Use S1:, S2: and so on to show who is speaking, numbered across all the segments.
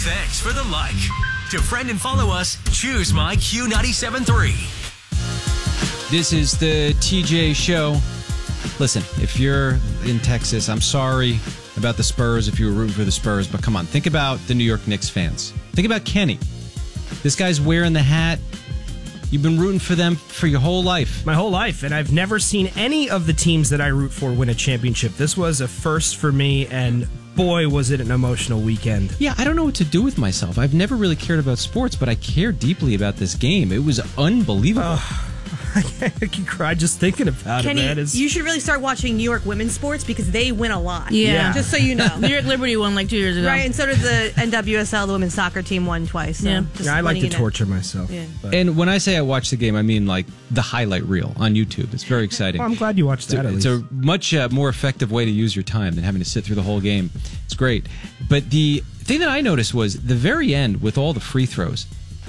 S1: Thanks for the like. To friend and follow us, choose my Q97.3.
S2: This is the TJ Show. Listen, if you're in Texas, I'm sorry about the Spurs if you were rooting for the Spurs, but come on, think about the New York Knicks fans. Think about Kenny. This guy's wearing the hat. You've been rooting for them for your whole life.
S3: My whole life, and I've never seen any of the teams that I root for win a championship. This was a first for me, and boy, was it an emotional weekend.
S2: Yeah, I don't know what to do with myself. I've never really cared about sports, but I care deeply about this game. It was unbelievable.
S3: I can cry just thinking about
S4: Kenny,
S3: it, man.
S4: you should really start watching New York women's sports because they win a lot.
S5: Yeah.
S4: Just so you know.
S5: New York Liberty won like 2 years ago.
S4: Right, and so did the NWSL, the women's soccer team, won twice. So
S5: Yeah.
S3: I like to
S4: letting you know.
S3: torture myself.
S4: Yeah.
S3: But-
S2: And when I say I watched the game, I mean like the highlight reel on YouTube. It's very exciting.
S3: Well, I'm glad you watched that.
S2: It's a much more effective way to use your time than having to sit through the whole game. It's great. But the thing that I noticed was the very end with all the free throws.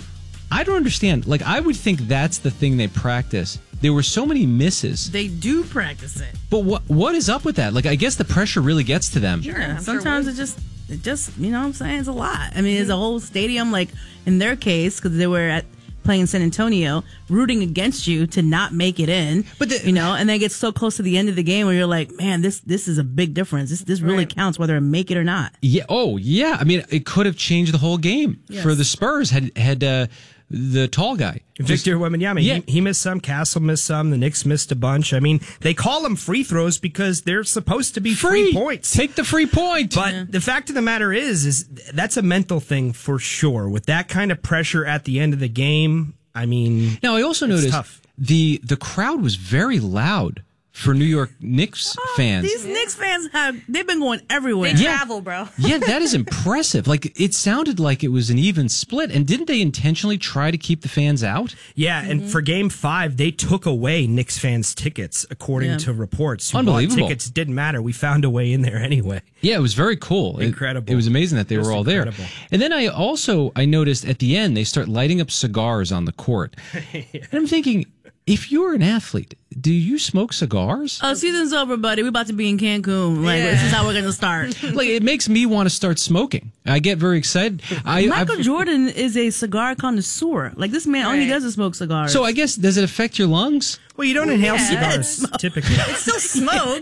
S2: I don't understand. Like, I would think that's the thing they practice. There were so many misses.
S5: They do practice it.
S2: But what is up with that? Like, I guess the pressure really gets to them.
S5: Yeah, sometimes it just, you know what I'm saying? It's a lot. I mean, it's a whole stadium, like in their case, because they were playing in San Antonio, rooting against you to not make it in. But and then it gets so close to the end of the game where you're like, man, this is a big difference. This really counts whether I make it or not.
S2: Yeah. Oh, yeah. I mean, it could have changed the whole game for the Spurs. Had the tall guy.
S3: Victor Wembanyama.
S2: Yeah.
S3: He missed some. Castle missed some. The Knicks missed a bunch. I mean, they call them free throws because they're supposed to be free points.
S2: Take the free point.
S3: But the fact of the matter is that's a mental thing for sure. With that kind of pressure at the end of the game, I mean,
S2: now I also noticed
S3: tough.
S2: the crowd was very loud for New York Knicks fans.
S5: These Knicks fans they've been going everywhere.
S4: They travel, bro.
S2: Yeah, that is impressive. Like, it sounded like it was an even split. And didn't they intentionally try to keep the fans out?
S3: Yeah, and for Game 5, they took away Knicks fans' tickets, according to reports. Who
S2: Unbelievable.
S3: bought tickets didn't matter. We found a way in there anyway.
S2: Yeah, it was very cool.
S3: Incredible.
S2: It was amazing that they
S3: Just
S2: were all
S3: incredible.
S2: there. And then I noticed at the end, they start lighting up cigars on the court. And I'm thinking, if you're an athlete, do you smoke cigars?
S5: Oh, season's over, buddy. We're about to be in Cancun. Like, this is how we're going to start.
S2: Like, it makes me want to start smoking. I get very excited.
S5: Michael Jordan is a cigar connoisseur. Like, this man, all he does is smoke cigars.
S2: So I guess, does it affect your lungs?
S3: Well, you don't inhale cigars, typically.
S4: It's still smoke.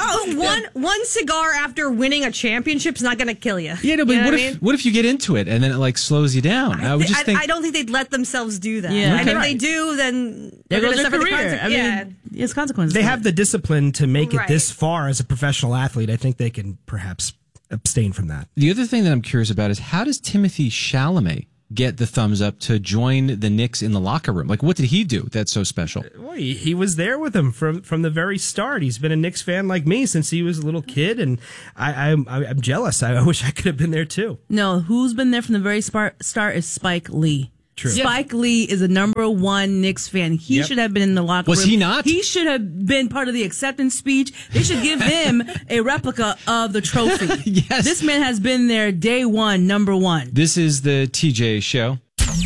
S4: But one cigar after winning a championship is not going to kill you.
S2: Yeah, no, but
S4: You know
S2: what if you get into it and then it like slows you down? I would just think.
S4: I don't think they'd let themselves do that.
S5: Yeah.
S4: And
S5: Okay.
S4: if they do, then
S5: there
S4: they're
S5: goes
S4: gonna
S5: their
S4: suffer the
S5: career. I
S4: consequences.
S5: mean, it's consequences.
S3: They have the discipline to make it
S4: Right.
S3: this far as a professional athlete. I think they can perhaps abstain from that.
S2: The other thing that I'm curious about is how does Timothy Chalamet get the thumbs up to join the Knicks in the locker room? Like, what did he do that's so special?
S3: Well, he was there with him from the very start. He's been a Knicks fan like me since he was a little kid, and I'm jealous. I wish I could have been there too.
S5: No, who's been there from the very start is Spike Lee.
S3: True.
S5: Spike Lee is a #1 Knicks fan. He should have been in the locker room.
S2: Was he not?
S5: He should have been part of the acceptance speech. They should give him a replica of the trophy.
S2: Yes.
S5: This man has been there day one, #1.
S2: This is the TJ Show.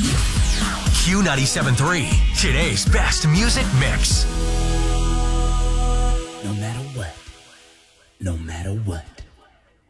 S1: Q97.3, today's best music mix.
S6: No matter what. No matter what.